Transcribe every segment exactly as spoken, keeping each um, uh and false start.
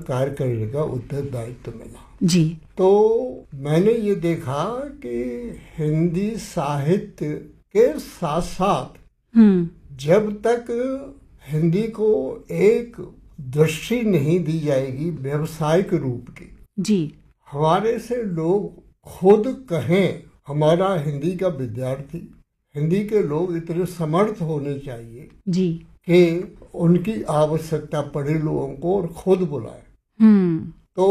कार्य करने का उत्तरदायित्व मिला जी। तो मैंने ये देखा कि हिंदी साहित्य के साथ साथ जब तक हिंदी को एक दृष्टि नहीं दी जाएगी व्यवसायिक रूप की जी, हमारे से लोग खुद कहें हमारा हिंदी का विद्यार्थी, हिंदी के लोग इतने समर्थ होने चाहिए जी कि उनकी आवश्यकता पड़े लोगों को और खुद बुलाए। हम्म तो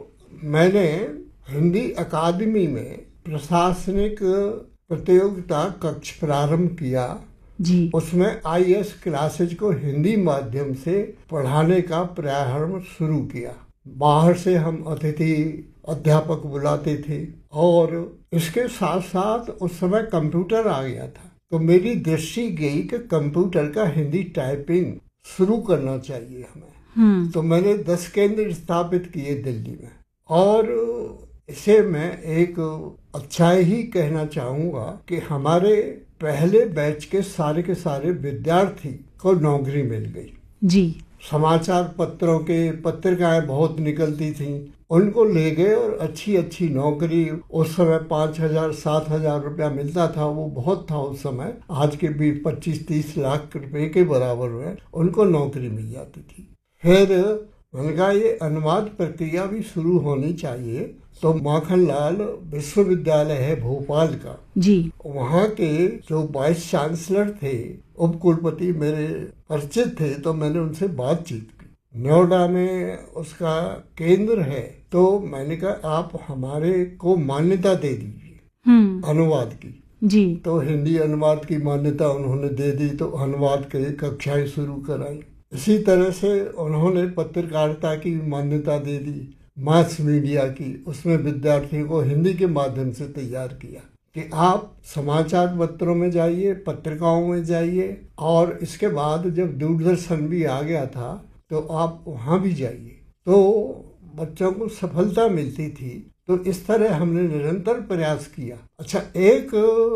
मैंने हिंदी अकादमी में प्रशासनिक प्रतियोगिता कक्ष प्रारंभ किया जी। उसमें आई एस क्लासेज को हिंदी माध्यम से पढ़ाने का प्रारंभ शुरू किया। बाहर से हम अतिथि अध्यापक बुलाते थे और इसके साथ साथ उस समय कंप्यूटर आ गया था तो मेरी दृष्टि गई कि कंप्यूटर का हिंदी टाइपिंग शुरू करना चाहिए हमें। तो मैंने दस केंद्र स्थापित किए दिल्ली में और इसे मैं एक अच्छा ही कहना चाहूँगा कि हमारे पहले बैच के सारे के सारे विद्यार्थी को नौकरी मिल गई जी। समाचार पत्रों के पत्रिकाएं बहुत निकलती थीं, उनको ले गए और अच्छी अच्छी नौकरी, उस समय पाँच हजार सात हजार रुपया मिलता था, वो बहुत था उस समय, आज के भी पच्चीस तीस लाख रुपए के बराबर में उनको नौकरी मिल जाती थी। फिर मैंने कहा ये अनुवाद प्रक्रिया भी शुरू होनी चाहिए तो माखनलाल विश्वविद्यालय है भोपाल का जी, वहाँ के जो वाइस चांसलर थे, उप कुलपति मेरे परिचित थे तो मैंने उनसे बातचीत की। नोएडा में उसका केंद्र है तो मैंने कहा आप हमारे को मान्यता दे दीजिए अनुवाद की जी। तो हिंदी अनुवाद की मान्यता उन्होंने दे दी तो अनुवाद की कक्षाएं शुरू कराई। इसी तरह से उन्होंने पत्रकारिता की मान्यता दे दी, मास मीडिया की, उसमें विद्यार्थियों को हिंदी के माध्यम से तैयार किया कि आप समाचार पत्रों में जाइए, पत्रिकाओं में जाइए और इसके बाद जब दूरदर्शन भी आ गया था तो आप वहाँ भी जाइए। तो बच्चों को सफलता मिलती थी। तो इस तरह हमने निरंतर प्रयास किया। अच्छा, एक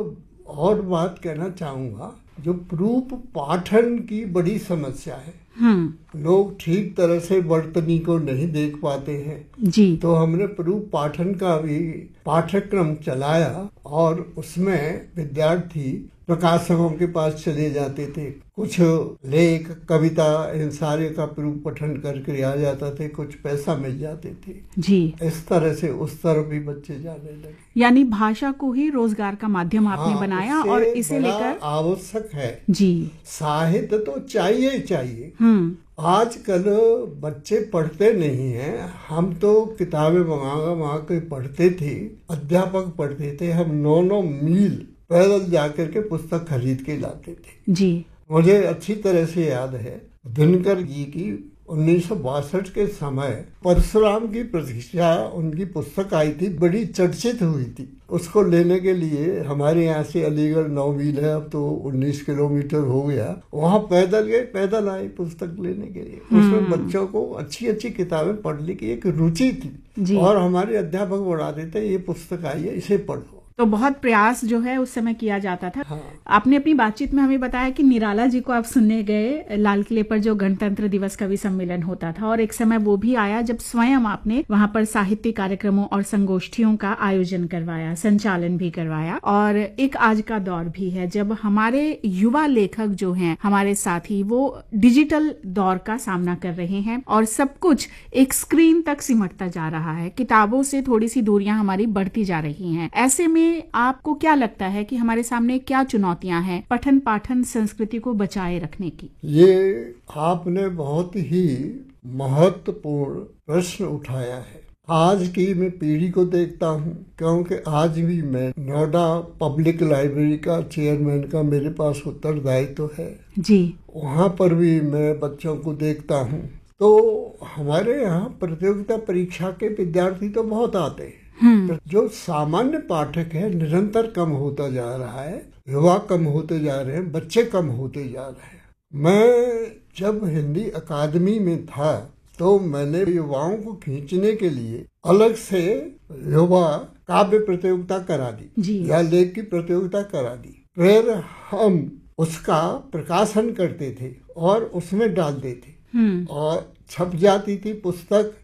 और बात कहना चाहूँगा, जो प्रूफ पाठन की बड़ी समस्या है, लोग ठीक तरह से वर्तनी को नहीं देख पाते हैं जी। तो हमने प्रूफ पाठन का भी पाठ्यक्रम चलाया और उसमें विद्यार्थी प्रकाशकों के पास चले जाते थे, कुछ लेख कविता इन सारे का प्रूफ पठन करके आ जाता थे, कुछ पैसा मिल जाते थे जी। इस तरह से उस तरफ भी बच्चे जाने लगे। यानी भाषा को ही रोजगार का माध्यम आपने हाँ, बनाया और इसे लेकर आवश्यक है जी। साहित्य तो चाहिए ही चाहिए। हम्म आजकल बच्चे पढ़ते नहीं हैं। हम तो किताबें मंगा मंगा के पढ़ते थे, अध्यापक पढ़ते थे, हम नौ नौ मील पैदल जाकर के पुस्तक खरीद के लाते थे जी। मुझे अच्छी तरह से याद है दिनकर जी की उन्नीस सौ बासठ के समय परशुराम की प्रतीक्षा उनकी पुस्तक आई थी, बड़ी चर्चित हुई थी। उसको लेने के लिए हमारे यहाँ से अलीगढ़ नौ मील है, अब तो उन्नीस किलोमीटर हो गया, वहाँ पैदल गए, पैदल आए पुस्तक लेने के लिए। उसमें बच्चों को अच्छी अच्छी किताबें पढ़ने की एक रुचि थी और हमारे अध्यापक बढ़ाते थे ये पुस्तक आई है, इसे पढ़ो। तो बहुत प्रयास जो है उस समय किया जाता था। हाँ। आपने अपनी बातचीत में हमें बताया कि निराला जी को आप सुनने गए लाल किले पर जो गणतंत्र दिवस कवि सम्मेलन होता था और एक समय वो भी आया जब स्वयं आपने वहां पर साहित्यिक कार्यक्रमों और संगोष्ठियों का आयोजन करवाया, संचालन भी करवाया। और एक आज का दौर भी है जब हमारे युवा लेखक जो हैं, हमारे साथी, वो डिजिटल दौर का सामना कर रहे हैं और सब कुछ एक स्क्रीन तक सिमटता जा रहा है, किताबों से थोड़ी सी दूरियां हमारी बढ़ती जा रही हैं। ऐसे में आपको क्या लगता है कि हमारे सामने क्या चुनौतियां हैं पठन पाठन संस्कृति को बचाए रखने की? ये आपने बहुत ही महत्वपूर्ण प्रश्न उठाया है। आज की मैं पीढ़ी को देखता हूँ, क्योंकि आज भी मैं नोएडा पब्लिक लाइब्रेरी का चेयरमैन का मेरे पास उत्तरदायित्व है जी। वहाँ पर भी मैं बच्चों को देखता हूँ। तो हमारे यहाँ प्रतियोगिता परीक्षा के विद्यार्थी तो बहुत आते हैं, जो सामान्य पाठक है निरंतर कम होता जा रहा है, युवा कम होते जा रहे हैं, बच्चे कम होते जा रहे हैं। मैं जब हिंदी अकादमी में था तो मैंने युवाओं को खींचने के लिए अलग से युवा काव्य प्रतियोगिता करा दी या लेख की प्रतियोगिता करा दी। फिर हम उसका प्रकाशन करते थे और उसमें डालते थे और छप जाती थी पुस्तक।